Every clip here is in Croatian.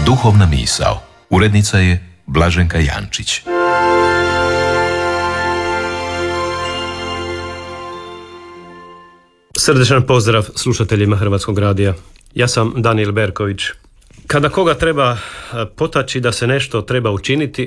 Duhovna misao. Urednica je Blaženka Jančić. Srdečan pozdrav slušateljima Hrvatskog radija. Ja sam Danijel Berković. Kada koga treba potaći da se nešto treba učiniti,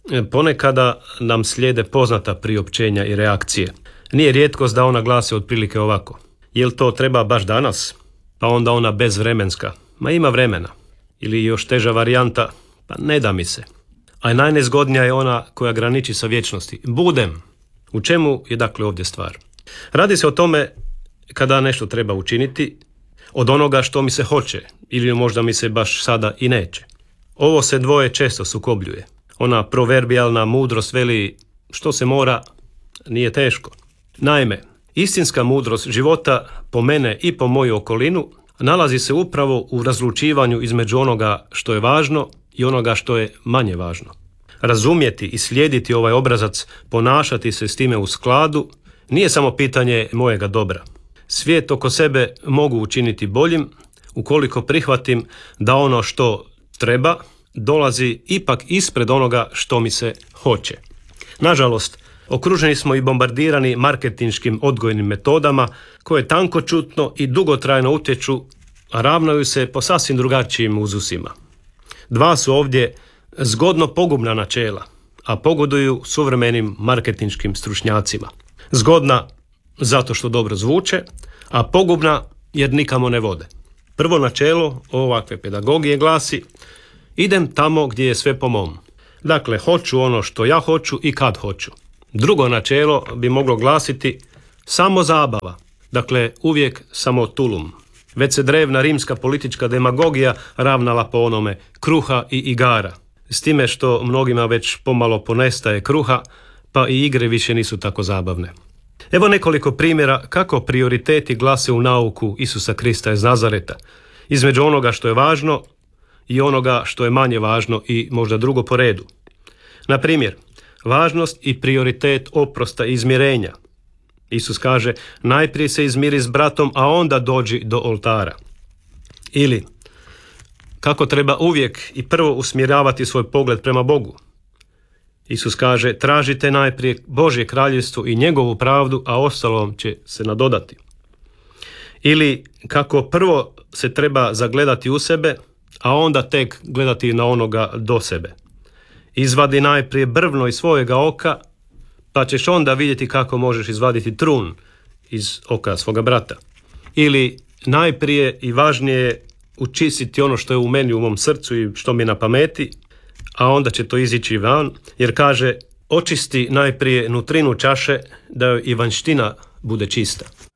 ponekada nam slijede poznata priopćenja i reakcije. Nije rijetkost da ona glasi otprilike ovako: jel to treba baš danas? Pa onda ona bezvremenska: ma ima vremena. Ili još teža varijanta: pa ne da mi se. A najnezgodnija je ona koja graniči sa vječnosti: budem. U čemu je dakle ovdje stvar? Radi se o tome kada nešto treba učiniti od onoga što mi se hoće ili možda mi se baš sada i neće. Ovo se dvoje često sukobljuje. Ona proverbijalna mudrost veli: što se mora, nije teško. Naime, istinska mudrost života po mene i po moju okolinu nalazi se upravo u razlučivanju između onoga što je važno i onoga što je manje važno. Razumjeti i slijediti ovaj obrazac, ponašati se s time u skladu, nije samo pitanje mojega dobra. Svijet oko sebe mogu učiniti boljim ukoliko prihvatim da ono što treba dolazi ipak ispred onoga što mi se hoće. Nažalost, okruženi smo i bombardirani marketinškim odgojnim metodama koje tankočutno i dugotrajno utječu, a ravnaju se po sasvim drugačijim uzusima. Dva su ovdje zgodno pogubna načela, a pogoduju suvremenim marketinškim stručnjacima. Zgodna zato što dobro zvuče, a pogubna jer nikamo ne vode. Prvo načelo ovakve pedagogije glasi: idem tamo gdje je sve po mom. Dakle, hoću ono što ja hoću i kad hoću. Drugo načelo bi moglo glasiti: samo zabava. Dakle, uvijek samo tulum. Već se drevna rimska politička demagogija ravnala po onome: kruha i igara. S time što mnogima već pomalo ponestaje kruha, pa i igre više nisu tako zabavne. Evo nekoliko primjera kako prioriteti glase u nauku Isusa Krista iz Nazareta, između onoga što je važno i onoga što je manje važno i možda drugo po redu. Na primjer, važnost i prioritet oprosta i izmirenja. Isus kaže: najprije se izmiri s bratom, a onda dođi do oltara. Ili kako treba uvijek i prvo usmjeravati svoj pogled prema Bogu. Isus kaže: tražite najprije Božje kraljevstvo i njegovu pravdu, a ostalom će se nadodati. Ili kako prvo se treba zagledati u sebe, a onda tek gledati na onoga do sebe. Izvadi najprije brvno iz svojega oka, pa ćeš onda vidjeti kako možeš izvaditi trun iz oka svoga brata. Ili najprije i važnije je učistiti ono što je u meni, u mom srcu i što mi je na pameti, a onda će to izići van, jer kaže: očisti najprije nutrinu čaše da joj i vanjština bude čista.